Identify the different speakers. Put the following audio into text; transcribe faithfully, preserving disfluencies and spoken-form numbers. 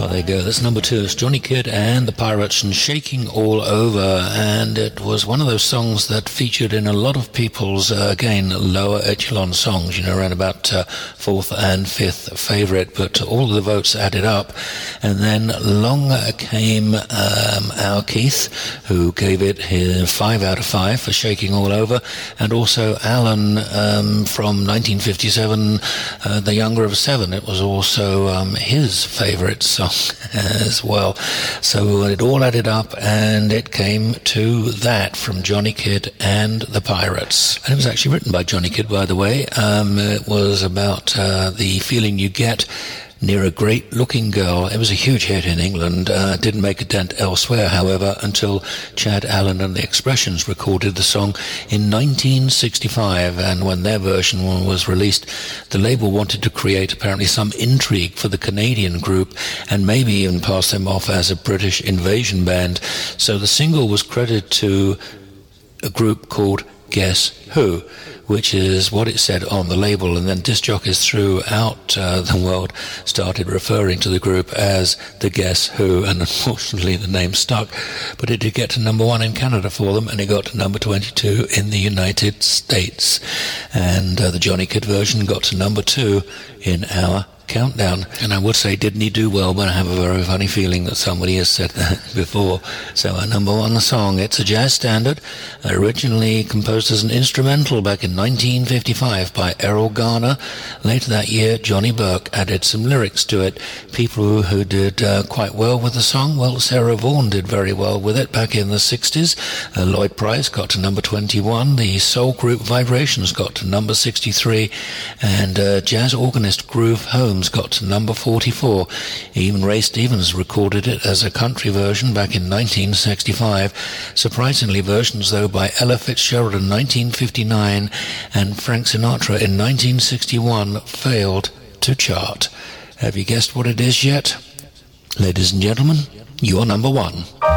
Speaker 1: Well, there you go. That's number two. It's Johnny Kidd and the Pirates and Shaking All Over. And it was one of those songs that featured in a lot of people's, uh, again, lower echelon songs, you know, around about uh, fourth and fifth favorite. But all of the votes added up. And then along came um, our Keith, who gave it his five out of five for Shaking All Over. And also Alan um, from nineteen fifty-seven, uh, The Younger of Seven. It was also um, his favorite song as well. So it all added up and it came to that from Johnny Kidd and the Pirates. And it was actually written by Johnny Kidd, by the way. Um, it was about uh, the feeling you get near a great-looking girl. It was a huge hit in England. Uh, didn't make a dent elsewhere, however, until Chad Allen and the Expressions recorded the song in nineteen sixty-five. And when their version was released, the label wanted to create apparently some intrigue for the Canadian group and maybe even pass them off as a British invasion band. So the single was credited to a group called Guess Who, which is what it said on the label, and then disc jockeys throughout uh, the world started referring to the group as the Guess Who, and unfortunately the name stuck. But it did get to number one in Canada for them, and it got to number twenty-two in the United States. And uh, the Johnny Kidd version got to number two in our countdown. And I would say, didn't he do well, but I have a very funny feeling that somebody has said that before. So our number one song, it's a jazz standard, originally composed as an instrumental back in nineteen fifty-five by Errol Garner. Later that year, Johnny Burke added some lyrics to it. People who did uh, quite well with the song, well, Sarah Vaughan did very well with it back in the sixties. Uh, Lloyd Price got to number twenty-one. The soul group Vibrations got to number sixty-three. And uh, jazz organist Groove Holmes got to number forty-four. Even Ray Stevens recorded it as a country version back in nineteen sixty-five. Surprisingly, versions though by Ella Fitzgerald in nineteen fifty-nine and Frank Sinatra in nineteen sixty-one failed to chart. Have you guessed what it is yet? Ladies and gentlemen, you're number one.